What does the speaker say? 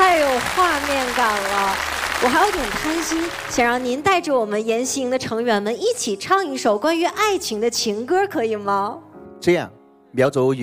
太有画面感了。我还有点贪心，想让您带着我们研习营的成员们一起唱一首关于爱情的情歌，可以吗？ 这样，苗总